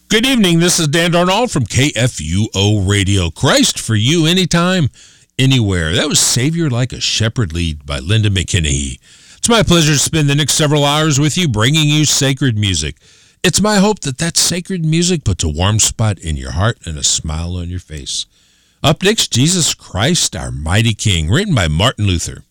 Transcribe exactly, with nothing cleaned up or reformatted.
Good evening. This is Dan Darnold from K F U O Radio. Christ for you anytime, anywhere. That was Savior Like a Shepherd Lead by Linda McKinney. It's my pleasure to spend the next several hours with you, bringing you sacred music. It's my hope that that sacred music puts a warm spot in your heart and a smile on your face. Up next, Jesus Christ, Our Mighty King, written by Martin Luther.